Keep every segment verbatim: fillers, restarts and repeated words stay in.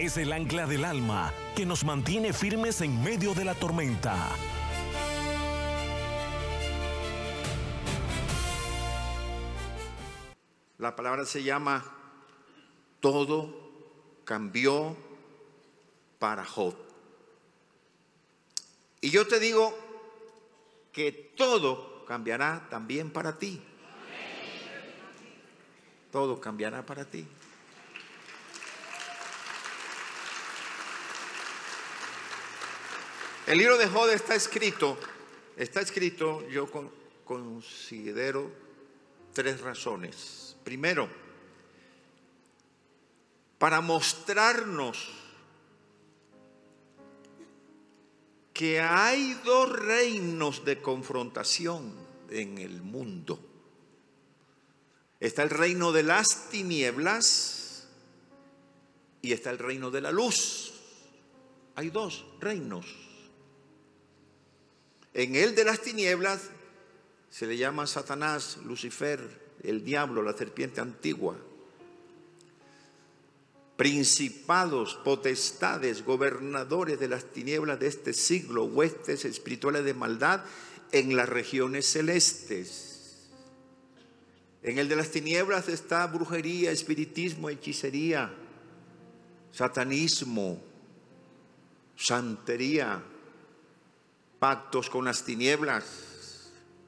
es el ancla del alma que nos mantiene firmes en medio de la tormenta. La palabra se llama Todo cambió para Job. Y yo te digo que todo cambiará también para ti. Todo cambiará para ti. El libro de Job está escrito, está escrito, yo con, considero tres razones. Primero, para mostrarnos que hay dos reinos de confrontación en el mundo. Está el reino de las tinieblas y está el reino de la luz. Hay dos reinos. En el de las tinieblas se le llama Satanás, Lucifer, el diablo, la serpiente antigua. Principados, potestades, gobernadores de las tinieblas de este siglo, huestes espirituales de maldad en las regiones celestes. En el de las tinieblas está brujería, espiritismo, hechicería, satanismo, santería, pactos con las tinieblas.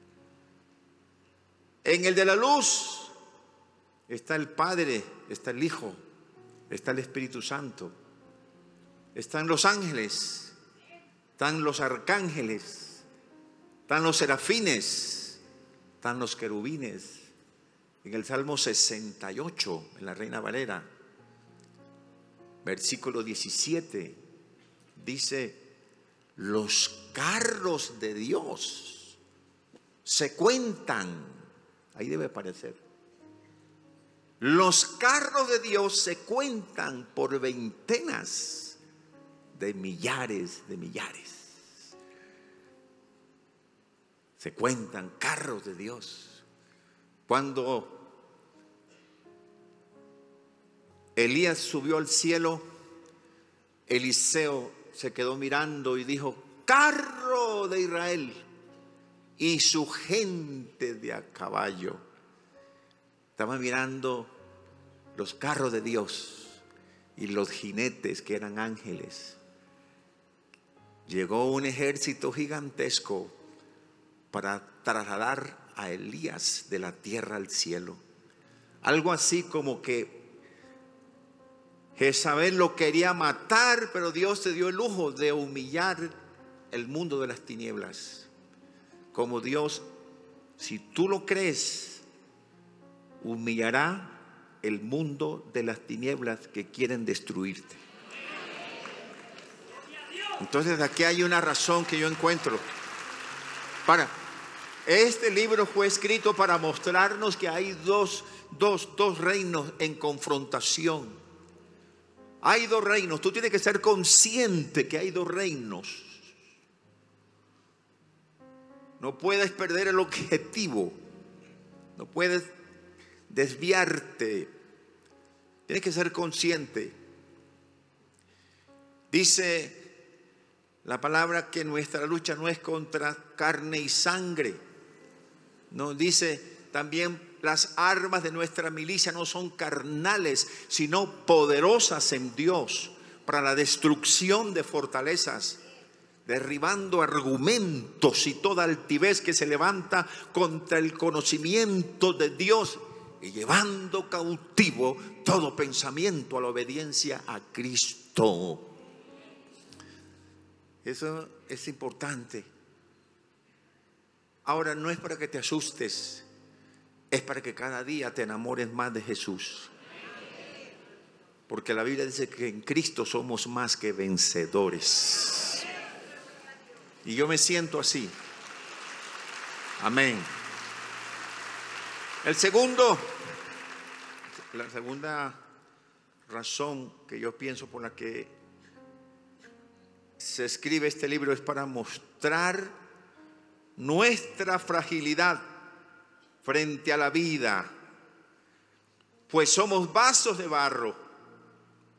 En el de la luz está el Padre, está el Hijo, está el Espíritu Santo, están los ángeles, están los arcángeles, están los serafines, están los querubines. En el Salmo sesenta y ocho, en la Reina Valera, versículo diecisiete, dice: los carros de Dios se cuentan. Ahí debe aparecer. Los carros de Dios se cuentan por veintenas de millares de millares. Se cuentan carros de Dios. Cuando Elías subió al cielo, Eliseo se quedó mirando y dijo: carro de Israel y su gente de a caballo. Estaba mirando los carros de Dios y los jinetes que eran ángeles. Llegó un ejército gigantesco para trasladar a Elías de la tierra al cielo. Algo así como que Jezabel lo quería matar, pero Dios se dio el lujo de humillar el mundo de las tinieblas. Como Dios, si tú lo crees, humillará el mundo de las tinieblas que quieren destruirte. Entonces aquí hay una razón que yo encuentro. Para, este libro fue escrito para mostrarnos que hay dos, dos, dos reinos en confrontación. Hay dos reinos. Tú tienes que ser consciente que hay dos reinos. No puedes perder el objetivo. No puedes desviarte. Tienes que ser consciente. Dice la palabra que nuestra lucha no es contra carne y sangre. No, dice también: las armas de nuestra milicia no son carnales, sino poderosas en Dios para la destrucción de fortalezas, derribando argumentos y toda altivez que se levanta contra el conocimiento de Dios y llevando cautivo todo pensamiento a la obediencia a Cristo. Eso es importante. Ahora, no es para que te asustes, es para que cada día te enamores más de Jesús. Porque la Biblia dice que en Cristo somos más que vencedores. Y yo me siento así. Amén. El segundo, la segunda razón que yo pienso por la que se escribe este libro es para mostrar nuestra fragilidad frente a la vida, pues somos vasos de barro